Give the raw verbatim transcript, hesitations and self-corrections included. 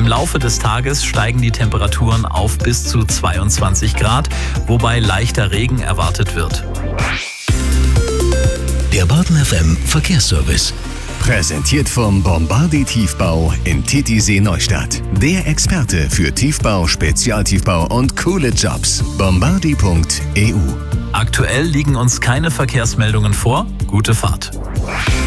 Laufe des Tages steigen die Temperaturen auf bis zu zweiundzwanzig Grad, wobei leichter Regen erwartet wird. Der Baden F M Verkehrsservice. Präsentiert vom Bombardi Tiefbau in Titisee Neustadt. Der Experte für Tiefbau, Spezialtiefbau und coole Jobs. bombardi punkt e u. Aktuell liegen uns keine Verkehrsmeldungen vor. Gute Fahrt.